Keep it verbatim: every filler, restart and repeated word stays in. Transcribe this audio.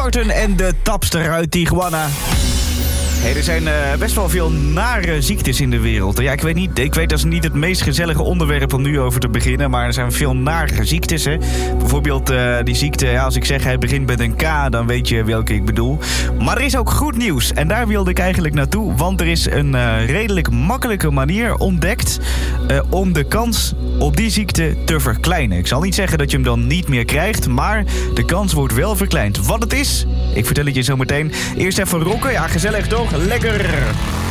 Martin en de tapster uit Tijuana. Hey, er zijn uh, best wel veel nare ziektes in de wereld. Ja, ik weet niet, ik weet dat is niet het meest gezellige onderwerp om nu over te beginnen, maar er zijn veel nare ziektes, hè. Bijvoorbeeld uh, die ziekte, ja, als ik zeg hij begint met een K, dan weet je welke ik bedoel. Maar er is ook goed nieuws en daar wilde ik eigenlijk naartoe, want er is een uh, redelijk makkelijke manier ontdekt uh, om de kans op die ziekte te verkleinen. Ik zal niet zeggen dat je hem dan niet meer krijgt, maar de kans wordt wel verkleind. Wat het is, ik vertel het je zo meteen. Eerst even rocken, ja, gezellig toch? Lekker!